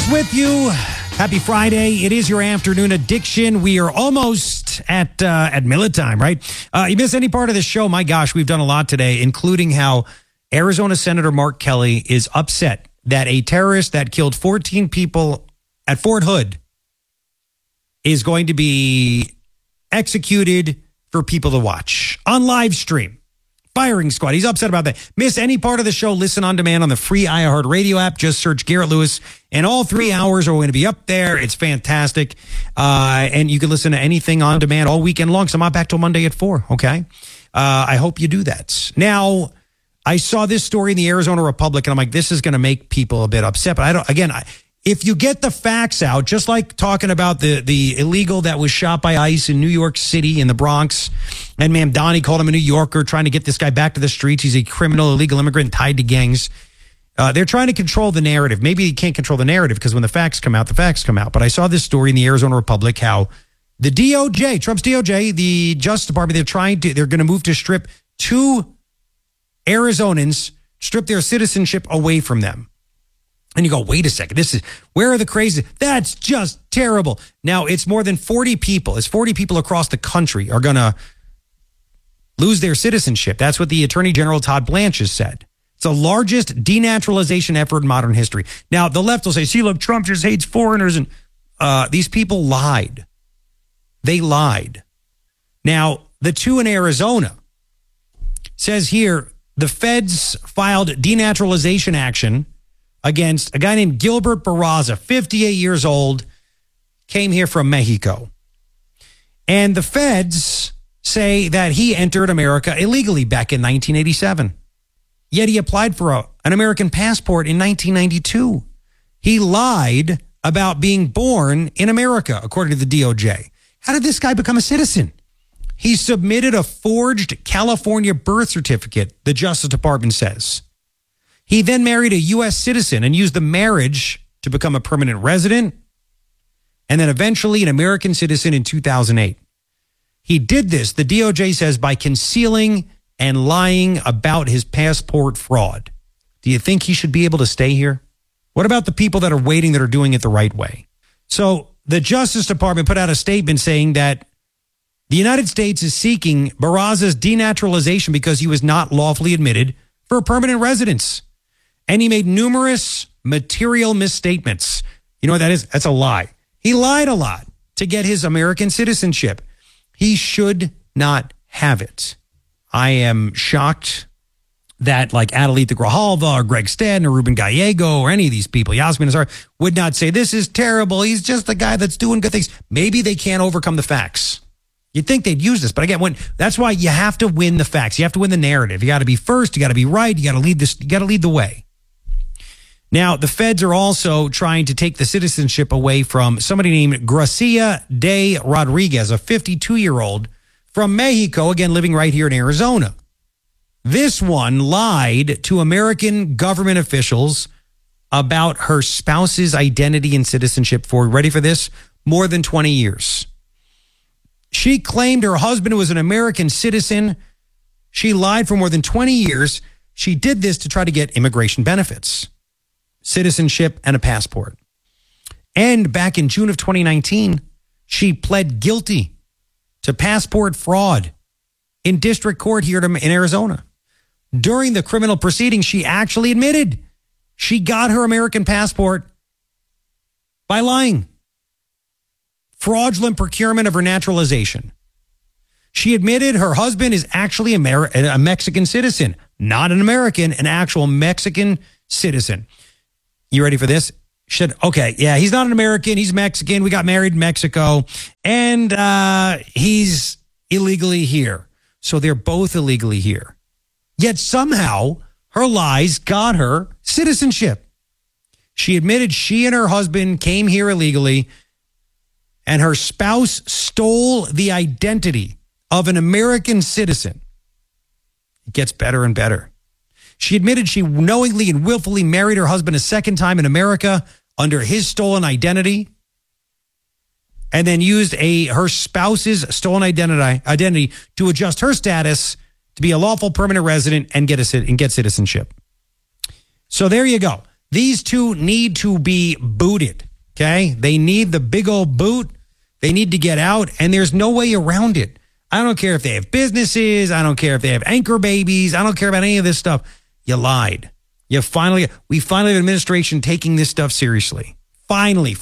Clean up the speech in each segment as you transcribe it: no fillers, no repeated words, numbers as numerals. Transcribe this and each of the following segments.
Just with you. Happy Friday. It is your afternoon addiction. We are almost at Millet time, right? You miss any part of the show? My gosh, we've done a lot today, including how Arizona Senator Mark Kelly is upset that a terrorist that killed 14 people at Fort Hood is going to be executed for people to watch on live stream. Firing squad. He's upset about that. Miss any part of the show? Listen on demand on the free iHeartRadio app. Just search Garrett Lewis, and all 3 hours are going to be up there. It's fantastic. And you can listen to anything on demand all weekend long. So I'm not back till Monday at 4. Okay. I hope you do that. Now, I saw this story in the Arizona Republic, and I'm like, this is going to make people a bit upset. But if you get the facts out, just like talking about the illegal that was shot by ICE in New York City in the Bronx, and Mamdani called him a New Yorker, trying to get this guy back to the streets. He's a criminal, illegal immigrant tied to gangs. They're trying to control the narrative. Maybe you can't control the narrative because when the facts come out, the facts come out. But I saw this story in the Arizona Republic, how the DOJ, Trump's DOJ, the Justice Department, they're going to move to strip 2 Arizonans, strip their citizenship away from them. And you go, wait a second, where are the crazy? That's just terrible. Now, it's more than 40 people. It's 40 people across the country are going to lose their citizenship. That's what the Attorney General Todd Blanche has said. It's the largest denaturalization effort in modern history. Now, the left will say, see, look, Trump just hates foreigners. And these people lied. They lied. Now, the 2 in Arizona says here, the feds filed denaturalization action against a guy named Gilbert Barraza, 58 years old, came here from Mexico. And the feds say that he entered America illegally back in 1987. Yet he applied for an American passport in 1992. He lied about being born in America, according to the DOJ. How did this guy become a citizen? He submitted a forged California birth certificate, the Justice Department says. He then married a U.S. citizen and used the marriage to become a permanent resident, and then eventually an American citizen in 2008. He did this, the DOJ says, by concealing and lying about his passport fraud. Do you think he should be able to stay here? What about the people that are waiting that are doing it the right way? So the Justice Department put out a statement saying that the United States is seeking Barraza's denaturalization because he was not lawfully admitted for a permanent residence. And he made numerous material misstatements. You know what that is? That's a lie. He lied a lot to get his American citizenship. He should not have it. I am shocked that like Adelita Grijalva or Greg Stadden or Ruben Gallego or any of these people, Yasmin Azar, would not say, this is terrible. He's just the guy that's doing good things. Maybe they can't overcome the facts. You'd think they'd use this, but again, that's why you have to win the facts. You have to win the narrative. You got to be first. You got to be right. You got to lead this. You got to lead the way. Now, the feds are also trying to take the citizenship away from somebody named Gracia de Rodriguez, a 52-year-old from Mexico, again, living right here in Arizona. This one lied to American government officials about her spouse's identity and citizenship for, ready for this, more than 20 years. She claimed her husband was an American citizen. She lied for more than 20 years. She did this to try to get immigration benefits, citizenship, and a passport. And back in June of 2019, she pled guilty to passport fraud in district court here in Arizona. During the criminal proceedings, she actually admitted she got her American passport by lying. Fraudulent procurement of her naturalization. She admitted her husband is actually a Mexican citizen, not an American, an actual Mexican citizen. You ready for this? He's not an American. He's Mexican. We got married in Mexico, and he's illegally here. So they're both illegally here. Yet somehow her lies got her citizenship. She admitted she and her husband came here illegally, and her spouse stole the identity of an American citizen. It gets better and better. She admitted she knowingly and willfully married her husband a second time in America under his stolen identity, and then used her spouse's stolen identity to adjust her status to be a lawful permanent resident and get citizenship. So there you go. These two need to be booted, okay? They need the big old boot. They need to get out, and there's no way around it. I don't care if they have businesses. I don't care if they have anchor babies. I don't care about any of this stuff. You lied. We finally have an administration taking this stuff seriously. Finally.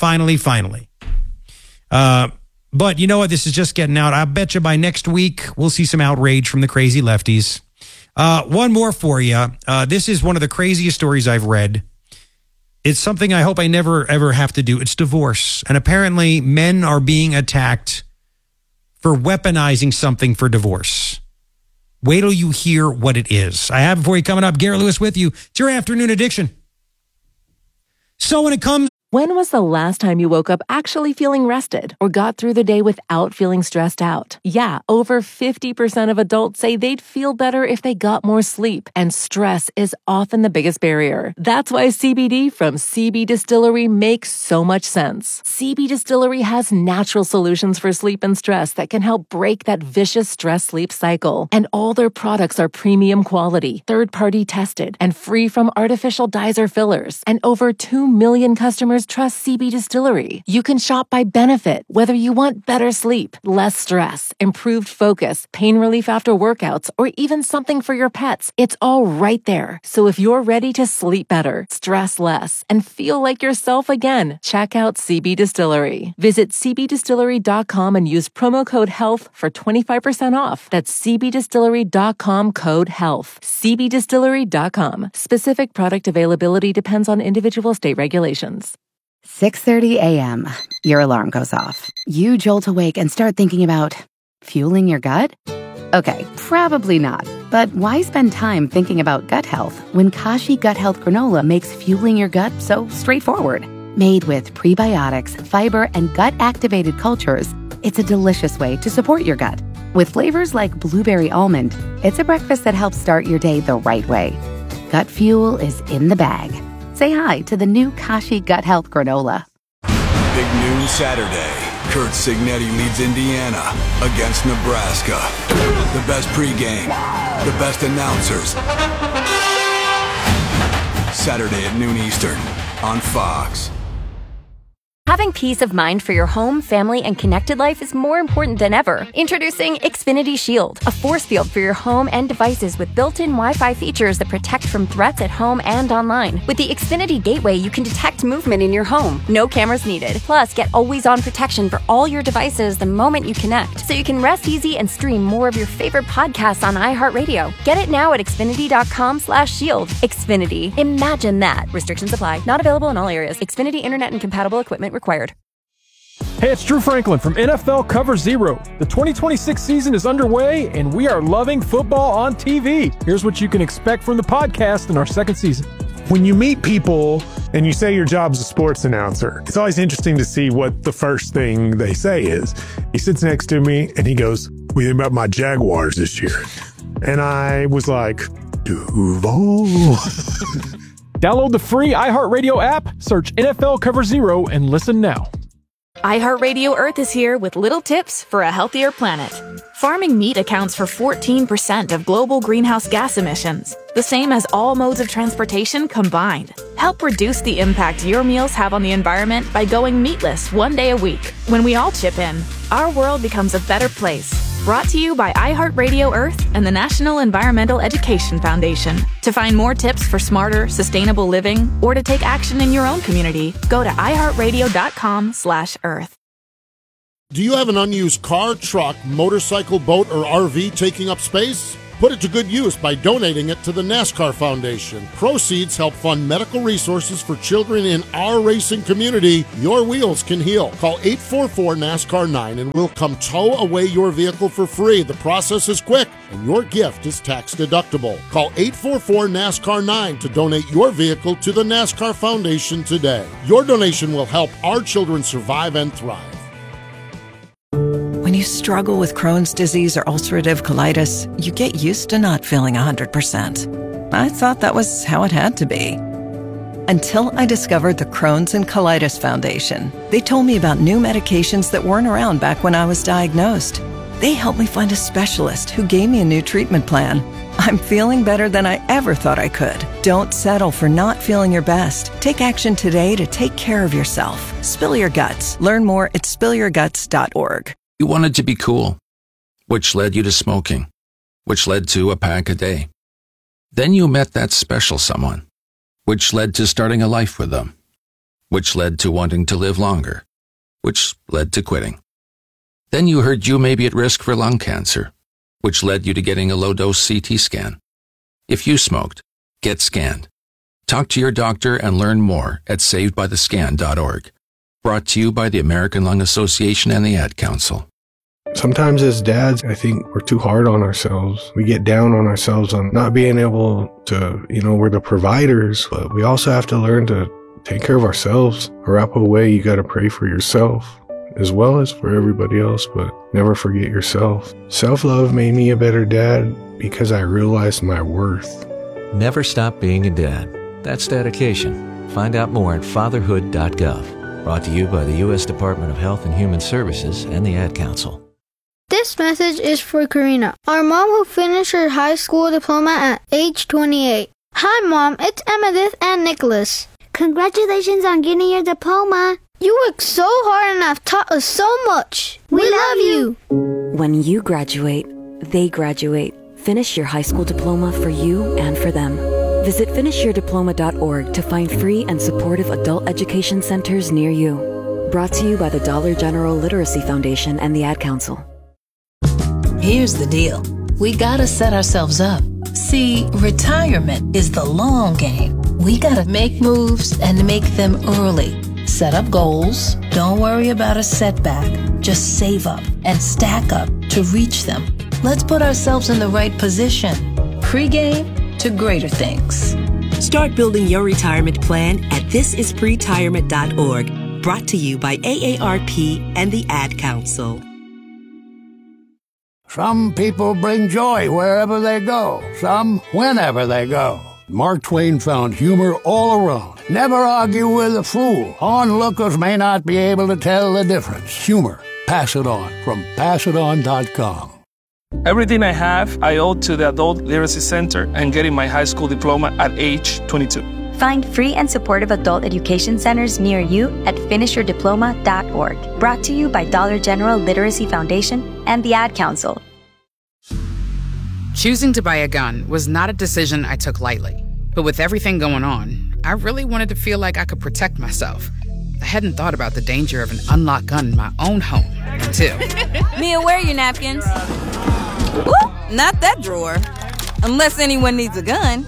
But you know what? This is just getting out. I bet you by next week, we'll see some outrage from the crazy lefties. One more for you. This is one of the craziest stories I've read. It's something I hope I never, ever have to do. It's divorce. And apparently men are being attacked for weaponizing something for divorce. Wait till you hear what it is. I have it for you coming up. Garrett Lewis with you. It's your Afternoon Addiction. So When was the last time you woke up actually feeling rested or got through the day without feeling stressed out? Yeah, over 50% of adults say they'd feel better if they got more sleep, and stress is often the biggest barrier. That's why CBD from CB Distillery makes so much sense. CB Distillery has natural solutions for sleep and stress that can help break that vicious stress-sleep cycle. And all their products are premium quality, third-party tested, and free from artificial dyes or fillers. And over 2 million customers trust CB Distillery. You can shop by benefit, whether you want better sleep, less stress, improved focus, pain relief after workouts, or even something for your pets. It's all right there. So if you're ready to sleep better, stress less, and feel like yourself again, check out CB Distillery. Visit cbdistillery.com and use promo code HEALTH for 25% off. That's cbdistillery.com code HEALTH. cbdistillery.com. Specific product availability depends on individual state regulations. 6:30 a.m. Your alarm goes off. You jolt awake and start thinking about fueling your gut? Okay, probably not. But why spend time thinking about gut health when Kashi Gut Health Granola makes fueling your gut so straightforward? Made with prebiotics, fiber, and gut-activated cultures, it's a delicious way to support your gut. With flavors like blueberry almond, it's a breakfast that helps start your day the right way. Gut fuel is in the bag. Say hi to the new Kashi Gut Health Granola. Big noon Saturday. Kurt Signetti leads Indiana against Nebraska. The best pregame, the best announcers. Saturday at noon Eastern on Fox. Having peace of mind for your home, family, and connected life is more important than ever. Introducing Xfinity Shield, a force field for your home and devices with built-in Wi-Fi features that protect from threats at home and online. With the Xfinity Gateway, you can detect movement in your home. No cameras needed. Plus, get always-on protection for all your devices the moment you connect, so you can rest easy and stream more of your favorite podcasts on iHeartRadio. Get it now at Xfinity.com/shield. Xfinity. Imagine that. Restrictions apply. Not available in all areas. Xfinity Internet and compatible equipment required. Hey, it's Drew Franklin from NFL Cover Zero. The 2026 season is underway, and we are loving football on TV. Here's what you can expect from the podcast in our second season. When you meet people and you say your job's a sports announcer, it's always interesting to see what the first thing they say is. He sits next to me and he goes, "What do you think about my Jaguars this year?" And I was like, Duval. Download the free iHeartRadio app, search NFL Cover Zero, and listen now. iHeartRadio Earth is here with little tips for a healthier planet. Farming meat accounts for 14% of global greenhouse gas emissions, the same as all modes of transportation combined. Help reduce the impact your meals have on the environment by going meatless one day a week. When we all chip in, our world becomes a better place. Brought to you by iHeartRadio Earth and the National Environmental Education Foundation. To find more tips for smarter, sustainable living, or to take action in your own community, go to iHeartRadio.com/Earth. Do you have an unused car, truck, motorcycle, boat, or RV taking up space? Put it to good use by donating it to the NASCAR Foundation. Proceeds help fund medical resources for children in our racing community. Your wheels can heal. Call 844-NASCAR-9 and we'll come tow away your vehicle for free. The process is quick and your gift is tax deductible. Call 844-NASCAR-9 to donate your vehicle to the NASCAR Foundation today. Your donation will help our children survive and thrive. When you struggle with Crohn's disease or ulcerative colitis, you get used to not feeling 100%. I thought that was how it had to be. Until I discovered the Crohn's and Colitis Foundation. They told me about new medications that weren't around back when I was diagnosed. They helped me find a specialist who gave me a new treatment plan. I'm feeling better than I ever thought I could. Don't settle for not feeling your best. Take action today to take care of yourself. Spill your guts. Learn more at spillyourguts.org. You wanted to be cool, which led you to smoking, which led to a pack a day. Then you met that special someone, which led to starting a life with them, which led to wanting to live longer, which led to quitting. Then you heard you may be at risk for lung cancer, which led you to getting a low-dose CT scan. If you smoked, get scanned. Talk to your doctor and learn more at savedbythescan.org. Brought to you by the American Lung Association and the Ad Council. Sometimes as dads, I think we're too hard on ourselves. We get down on ourselves on not being able to, we're the providers, but we also have to learn to take care of ourselves. Arapaho way, you got to pray for yourself as well as for everybody else, but never forget yourself. Self-love made me a better dad because I realized my worth. Never stop being a dad. That's dedication. Find out more at fatherhood.gov. Brought to you by the U.S. Department of Health and Human Services and the Ad Council. This message is for Karina, our mom who finished her high school diploma at age 28. Hi, Mom. It's Emmettith and Nicholas. Congratulations on getting your diploma. You worked so hard and have taught us so much. We love you. When you graduate, they graduate. Finish your high school diploma for you and for them. Visit finishyourdiploma.org to find free and supportive adult education centers near you. Brought to you by the Dollar General Literacy Foundation and the Ad Council. Here's the deal. We gotta set ourselves up. See, retirement is the long game. We gotta make moves and make them early. Set up goals. Don't worry about a setback. Just save up and stack up to reach them. Let's put ourselves in the right position. Pre-game to greater things. Start building your retirement plan at thisispretirement.org. Brought to you by AARP and the Ad Council. Some people bring joy wherever they go. Some whenever they go. Mark Twain found humor all around. Never argue with a fool. Onlookers may not be able to tell the difference. Humor. Pass it on from passiton.com. Everything I have, I owe to the Adult Literacy Center and getting my high school diploma at age 22. Find free and supportive adult education centers near you at finishyourdiploma.org. Brought to you by Dollar General Literacy Foundation and the Ad Council. Choosing to buy a gun was not a decision I took lightly. But with everything going on, I really wanted to feel like I could protect myself. I hadn't thought about the danger of an unlocked gun in my own home until... Mia, where are your napkins? Ooh, not that drawer. Unless anyone needs a gun.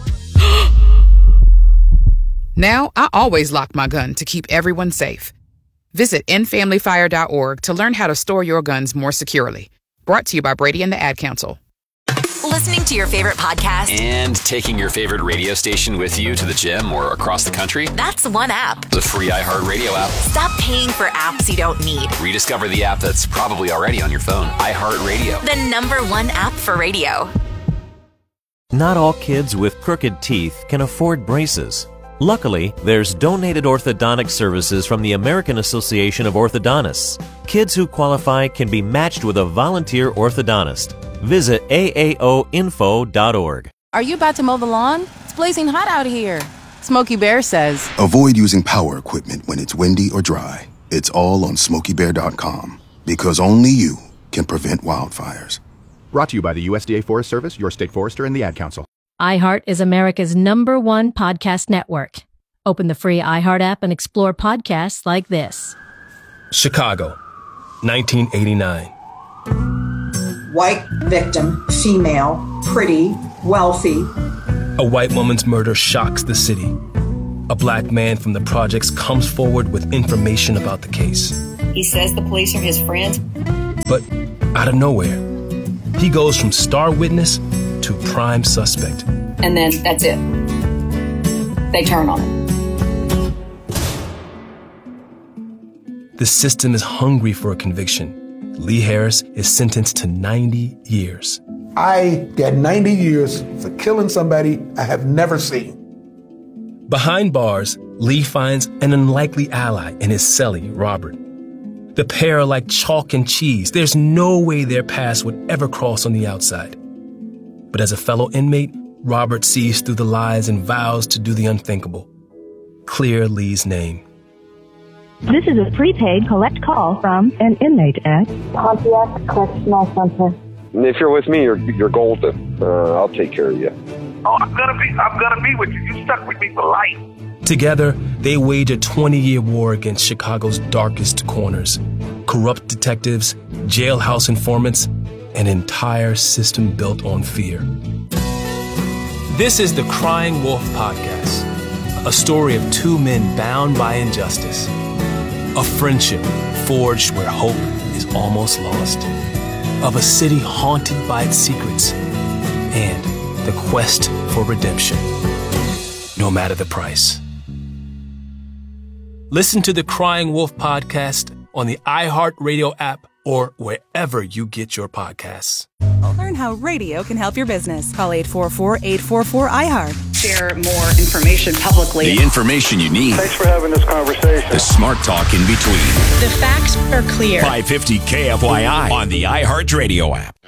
Now, I always lock my gun to keep everyone safe. Visit endfamilyfire.org to learn how to store your guns more securely. Brought to you by Brady and the Ad Council. Listening to your favorite podcast and taking your favorite radio station with you to the gym or across the country? That's one app. The free iHeartRadio app. Stop paying for apps you don't need. Rediscover the app that's probably already on your phone. iHeartRadio. The #1 app for radio. Not all kids with crooked teeth can afford braces. Luckily, there's donated orthodontic services from the American Association of Orthodontists. Kids who qualify can be matched with a volunteer orthodontist. Visit aaoinfo.org. Are you about to mow the lawn? It's blazing hot out here. Smokey Bear says, avoid using power equipment when it's windy or dry. It's all on SmokeyBear.com. Because only you can prevent wildfires. Brought to you by the USDA Forest Service, your state forester, and the Ad Council. iHeart is America's #1 podcast network. Open the free iHeart app and explore podcasts like this. Chicago, 1989. White victim, female, pretty, wealthy. A white woman's murder shocks the city. A black man from the projects comes forward with information about the case. He says the police are his friends. But out of nowhere, he goes from star witness to prime suspect. And then that's it. They turn on him. The system is hungry for a conviction. Lee Harris is sentenced to 90 years. I get 90 years for killing somebody I have never seen. Behind bars, Lee finds an unlikely ally in his cellie, Robert. The pair are like chalk and cheese. There's no way their paths would ever cross on the outside. But as a fellow inmate, Robert sees through the lies and vows to do the unthinkable. Clear Lee's name. This is a prepaid collect call from an inmate at Pontiac Correctional Center. If you're with me, you're golden. I'll take care of you. Oh, I'm gonna be with you. You stuck with me for life. Together, they wage a 20-year war against Chicago's darkest corners. Corrupt detectives, jailhouse informants, an entire system built on fear. This is the Crying Wolf Podcast, a story of two men bound by injustice, a friendship forged where hope is almost lost, of a city haunted by its secrets, and the quest for redemption, no matter the price. Listen to the Crying Wolf Podcast on the iHeartRadio app or wherever you get your podcasts. Learn how radio can help your business. Call 844-844-iHeart. Share more information publicly. The information you need. Thanks for having this conversation. The smart talk in between. The facts are clear. 550 KFYI on the iHeartRadio app.